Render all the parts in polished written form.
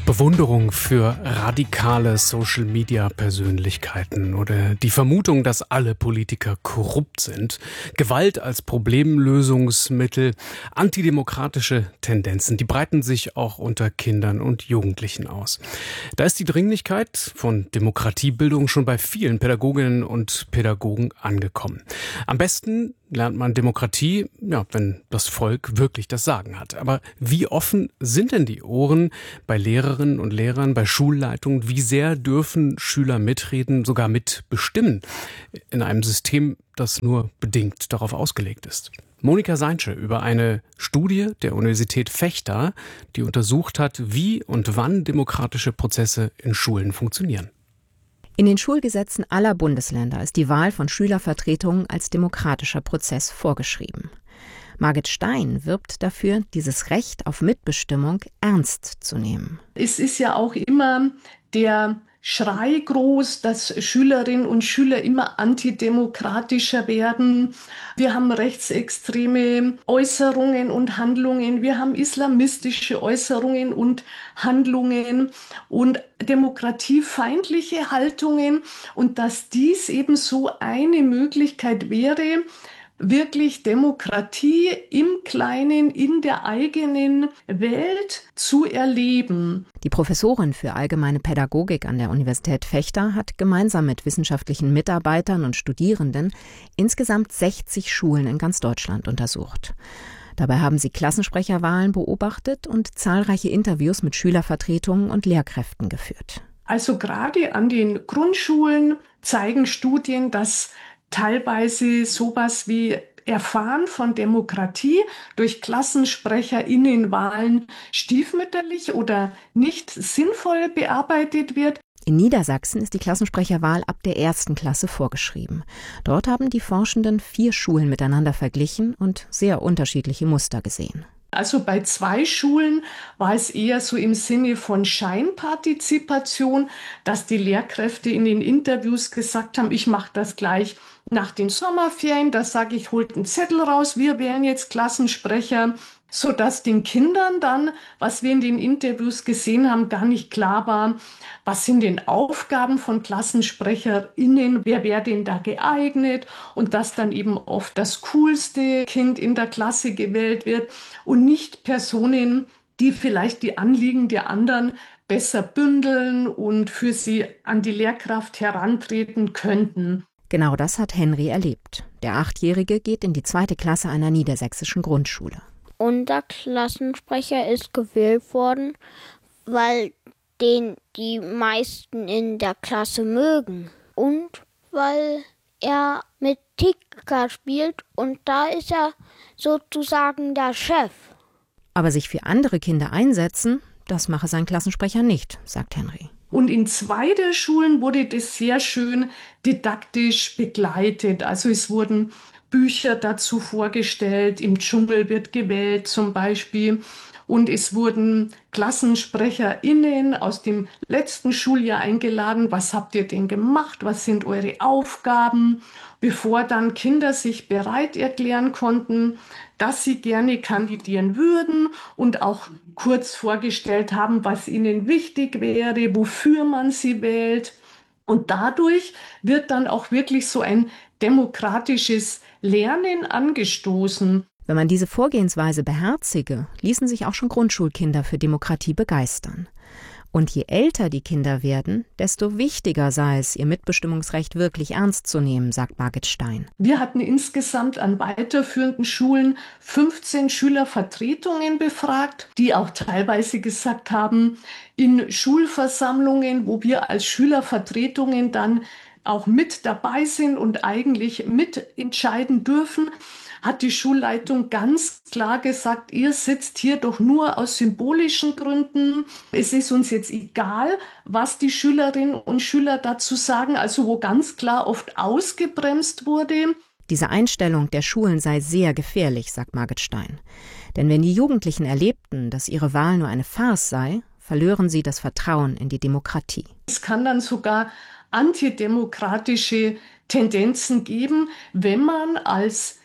Bewunderung für radikale Social-Media-Persönlichkeiten oder die Vermutung, dass alle Politiker korrupt sind, Gewalt als Problemlösungsmittel, antidemokratische Tendenzen, die breiten sich auch unter Kindern und Jugendlichen aus. Da ist die Dringlichkeit von Demokratiebildung schon bei vielen Pädagoginnen und Pädagogen angekommen. Am besten lernt man Demokratie, wenn das Volk wirklich das Sagen hat. Aber wie offen sind denn die Ohren bei Lehrerinnen und Lehrern, bei Schulleitungen? Wie sehr dürfen Schüler mitreden, sogar mitbestimmen in einem System, das nur bedingt darauf ausgelegt ist? Monika Seinsche über eine Studie der Universität Vechta, die untersucht hat, wie und wann demokratische Prozesse in Schulen funktionieren. In den Schulgesetzen aller Bundesländer ist die Wahl von Schülervertretungen als demokratischer Prozess vorgeschrieben. Margit Stein wirbt dafür, dieses Recht auf Mitbestimmung ernst zu nehmen. Es ist ja auch immer der Schrei groß, dass Schülerinnen und Schüler immer antidemokratischer werden. Wir haben rechtsextreme Äußerungen und Handlungen. Wir haben islamistische Äußerungen und Handlungen und demokratiefeindliche Haltungen. Und dass dies eben so eine Möglichkeit wäre, wirklich Demokratie im Kleinen, in der eigenen Welt zu erleben. Die Professorin für allgemeine Pädagogik an der Universität Vechta hat gemeinsam mit wissenschaftlichen Mitarbeitern und Studierenden insgesamt 60 Schulen in ganz Deutschland untersucht. Dabei haben sie Klassensprecherwahlen beobachtet und zahlreiche Interviews mit Schülervertretungen und Lehrkräften geführt. Also gerade an den Grundschulen zeigen Studien, dass teilweise sowas wie Erfahren von Demokratie durch KlassensprecherInnenwahlen stiefmütterlich oder nicht sinnvoll bearbeitet wird. In Niedersachsen ist die Klassensprecherwahl ab der 1. Klasse vorgeschrieben. Dort haben die Forschenden 4 Schulen miteinander verglichen und sehr unterschiedliche Muster gesehen. Also bei 2 Schulen war es eher so im Sinne von Scheinpartizipation, dass die Lehrkräfte in den Interviews gesagt haben, ich mache das gleich nach den Sommerferien, da sage ich, holt einen Zettel raus, wir wären jetzt Klassensprecher, sodass den Kindern dann, was wir in den Interviews gesehen haben, gar nicht klar war, was sind denn Aufgaben von KlassensprecherInnen, wer wäre denn da geeignet und dass dann eben oft das coolste Kind in der Klasse gewählt wird und nicht Personen, die vielleicht die Anliegen der anderen besser bündeln und für sie an die Lehrkraft herantreten könnten. Genau das hat Henry erlebt. Der 8-Jährige geht in die 2. Klasse einer niedersächsischen Grundschule. Unser Klassensprecher ist gewählt worden, weil den die meisten in der Klasse mögen. Und weil er mit Ticker spielt und da ist er sozusagen der Chef. Aber sich für andere Kinder einsetzen, das mache sein Klassensprecher nicht, sagt Henry. Und in 2 der Schulen wurde das sehr schön didaktisch begleitet. Also es wurden Bücher dazu vorgestellt, im Dschungel wird gewählt zum Beispiel. Und es wurden KlassensprecherInnen aus dem letzten Schuljahr eingeladen. Was habt ihr denn gemacht? Was sind eure Aufgaben? Bevor dann Kinder sich bereit erklären konnten, dass sie gerne kandidieren würden und auch kurz vorgestellt haben, was ihnen wichtig wäre, wofür man sie wählt. Und dadurch wird dann auch wirklich so ein demokratisches Lernen angestoßen. Wenn man diese Vorgehensweise beherzige, ließen sich auch schon Grundschulkinder für Demokratie begeistern. Und je älter die Kinder werden, desto wichtiger sei es, ihr Mitbestimmungsrecht wirklich ernst zu nehmen, sagt Margit Stein. Wir hatten insgesamt an weiterführenden Schulen 15 Schülervertretungen befragt, die auch teilweise gesagt haben, in Schulversammlungen, wo wir als Schülervertretungen dann auch mit dabei sind und eigentlich mitentscheiden dürfen, hat die Schulleitung ganz klar gesagt, ihr sitzt hier doch nur aus symbolischen Gründen. Es ist uns jetzt egal, was die Schülerinnen und Schüler dazu sagen, also wo ganz klar oft ausgebremst wurde. Diese Einstellung der Schulen sei sehr gefährlich, sagt Margit Stein. Denn wenn die Jugendlichen erlebten, dass ihre Wahl nur eine Farce sei, verlören sie das Vertrauen in die Demokratie. Es kann dann sogar antidemokratische Tendenzen geben, wenn man als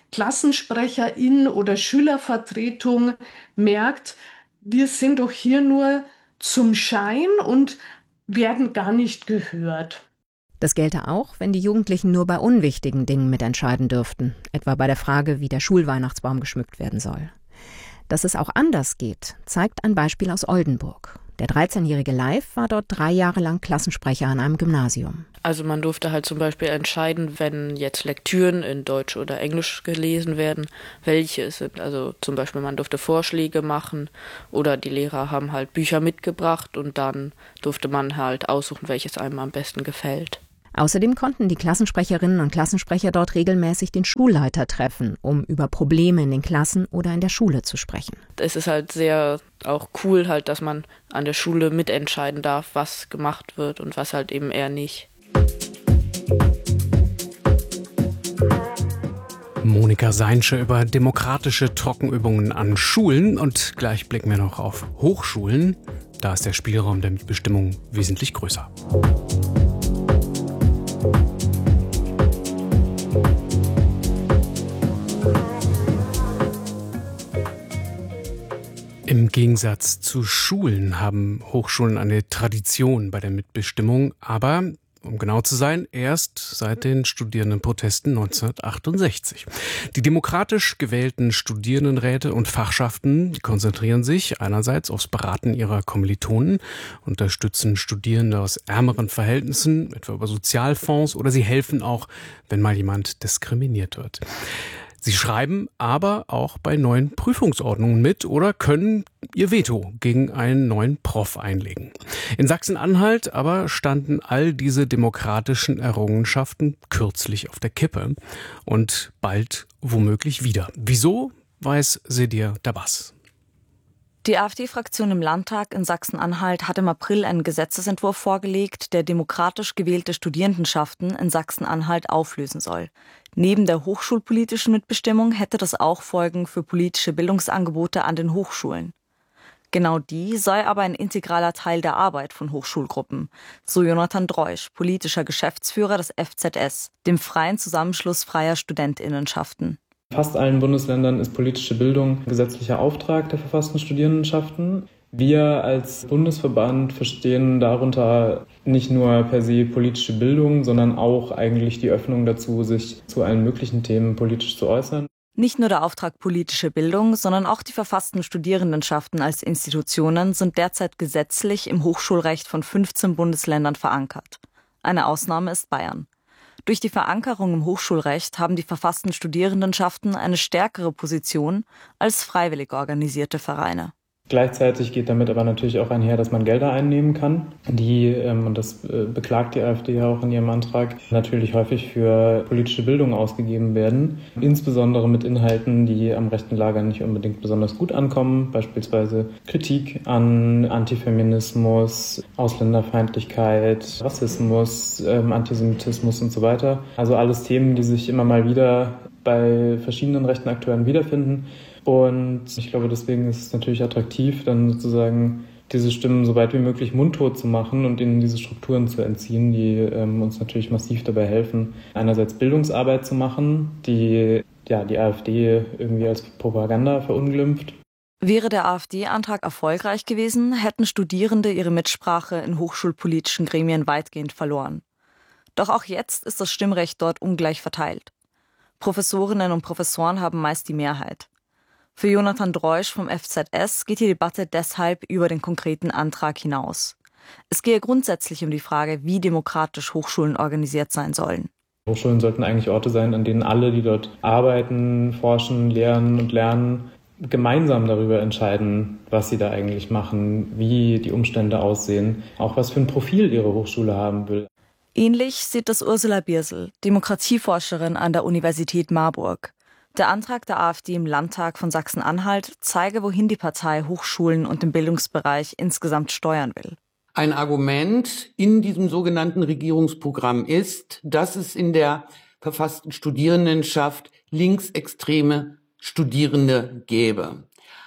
Klassensprecherin oder Schülervertretung merkt, wir sind doch hier nur zum Schein und werden gar nicht gehört. Das gelte auch, wenn die Jugendlichen nur bei unwichtigen Dingen mitentscheiden dürften, etwa bei der Frage, wie der Schulweihnachtsbaum geschmückt werden soll. Dass es auch anders geht, zeigt ein Beispiel aus Oldenburg. Der 13-jährige Leif war dort 3 Jahre lang Klassensprecher an einem Gymnasium. Also man durfte halt zum Beispiel entscheiden, wenn jetzt Lektüren in Deutsch oder Englisch gelesen werden, welche es sind. Also zum Beispiel man durfte Vorschläge machen oder die Lehrer haben halt Bücher mitgebracht und dann durfte man halt aussuchen, welches einem am besten gefällt. Außerdem konnten die Klassensprecherinnen und Klassensprecher dort regelmäßig den Schulleiter treffen, um über Probleme in den Klassen oder in der Schule zu sprechen. Es ist halt sehr auch cool, halt, dass man an der Schule mitentscheiden darf, was gemacht wird und was halt eben eher nicht. Monika Seinsche über demokratische Trockenübungen an Schulen. Und gleich blicken wir noch auf Hochschulen. Da ist der Spielraum der Mitbestimmung wesentlich größer. Im Gegensatz zu Schulen haben Hochschulen eine Tradition bei der Mitbestimmung, aber, um genau zu sein, erst seit den Studierendenprotesten 1968. Die demokratisch gewählten Studierendenräte und Fachschaften konzentrieren sich einerseits aufs Beraten ihrer Kommilitonen, unterstützen Studierende aus ärmeren Verhältnissen, etwa über Sozialfonds, oder sie helfen auch, wenn mal jemand diskriminiert wird. Sie schreiben aber auch bei neuen Prüfungsordnungen mit oder können ihr Veto gegen einen neuen Prof einlegen. In Sachsen-Anhalt aber standen all diese demokratischen Errungenschaften kürzlich auf der Kippe und bald womöglich wieder. Wieso, weiß Sedir Dabas. Die AfD-Fraktion im Landtag in Sachsen-Anhalt hat im April einen Gesetzesentwurf vorgelegt, der demokratisch gewählte Studierendenschaften in Sachsen-Anhalt auflösen soll. Neben der hochschulpolitischen Mitbestimmung hätte das auch Folgen für politische Bildungsangebote an den Hochschulen. Genau die sei aber ein integraler Teil der Arbeit von Hochschulgruppen, so Jonathan Dreusch, politischer Geschäftsführer des FZS, dem freien Zusammenschluss freier StudentInnenschaften. In fast allen Bundesländern ist politische Bildung gesetzlicher Auftrag der verfassten Studierendenschaften. Wir als Bundesverband verstehen darunter nicht nur per se politische Bildung, sondern auch eigentlich die Öffnung dazu, sich zu allen möglichen Themen politisch zu äußern. Nicht nur der Auftrag politische Bildung, sondern auch die verfassten Studierendenschaften als Institutionen sind derzeit gesetzlich im Hochschulrecht von 15 Bundesländern verankert. Eine Ausnahme ist Bayern. Durch die Verankerung im Hochschulrecht haben die verfassten Studierendenschaften eine stärkere Position als freiwillig organisierte Vereine. Gleichzeitig geht damit aber natürlich auch einher, dass man Gelder einnehmen kann, die, und das beklagt die AfD ja auch in ihrem Antrag, natürlich häufig für politische Bildung ausgegeben werden. Insbesondere mit Inhalten, die am rechten Lager nicht unbedingt besonders gut ankommen, beispielsweise Kritik an Antifeminismus, Ausländerfeindlichkeit, Rassismus, Antisemitismus und so weiter. Also alles Themen, die sich immer mal wieder bei verschiedenen rechten Akteuren wiederfinden. Und ich glaube, deswegen ist es natürlich attraktiv, dann sozusagen diese Stimmen so weit wie möglich mundtot zu machen und ihnen diese Strukturen zu entziehen, die uns natürlich massiv dabei helfen, einerseits Bildungsarbeit zu machen, die die AfD irgendwie als Propaganda verunglimpft. Wäre der AfD-Antrag erfolgreich gewesen, hätten Studierende ihre Mitsprache in hochschulpolitischen Gremien weitgehend verloren. Doch auch jetzt ist das Stimmrecht dort ungleich verteilt. Professorinnen und Professoren haben meist die Mehrheit. Für Jonathan Dreusch vom FZS geht die Debatte deshalb über den konkreten Antrag hinaus. Es gehe grundsätzlich um die Frage, wie demokratisch Hochschulen organisiert sein sollen. Hochschulen sollten eigentlich Orte sein, an denen alle, die dort arbeiten, forschen, lehren und lernen, gemeinsam darüber entscheiden, was sie da eigentlich machen, wie die Umstände aussehen, auch was für ein Profil ihre Hochschule haben will. Ähnlich sieht das Ursula Biersel, Demokratieforscherin an der Universität Marburg. Der Antrag der AfD im Landtag von Sachsen-Anhalt zeige, wohin die Partei Hochschulen und den Bildungsbereich insgesamt steuern will. Ein Argument in diesem sogenannten Regierungsprogramm ist, dass es in der verfassten Studierendenschaft linksextreme Studierende gäbe.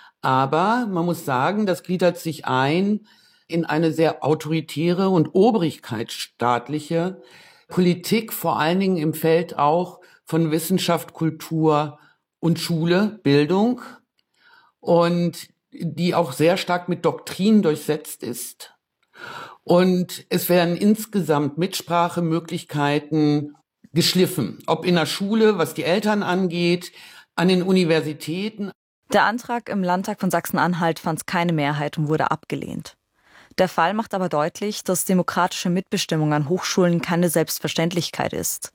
Aber man muss sagen, das gliedert sich ein in eine sehr autoritäre und obrigkeitsstaatliche Politik, vor allen Dingen im Feld auch von Wissenschaft, Kultur und Schule, Bildung. Und die auch sehr stark mit Doktrin durchsetzt ist. Und es werden insgesamt Mitsprachemöglichkeiten geschliffen, ob in der Schule, was die Eltern angeht, an den Universitäten. Der Antrag im Landtag von Sachsen-Anhalt fand keine Mehrheit und wurde abgelehnt. Der Fall macht aber deutlich, dass demokratische Mitbestimmung an Hochschulen keine Selbstverständlichkeit ist.